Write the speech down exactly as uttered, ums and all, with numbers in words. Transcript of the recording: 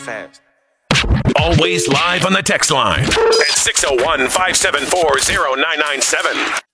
fast. Always live on the text line at six oh one, five seven four, oh nine nine seven.